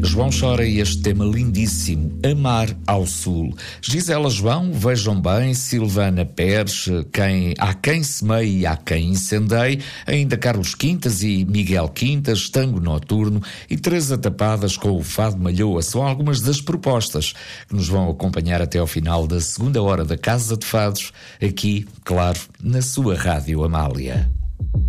João Chora e este tema lindíssimo, Amar ao Sul. Gisela João, vejam bem, Silvana Pérez, há quem semeie e há quem incendeie, ainda Carlos Quintas e Miguel Quintas, Tango Noturno e Teresa Tapadas com o Fado Malhoa. São algumas das propostas que nos vão acompanhar até ao final da segunda hora da Casa de Fados, aqui, claro, na sua Rádio Amália.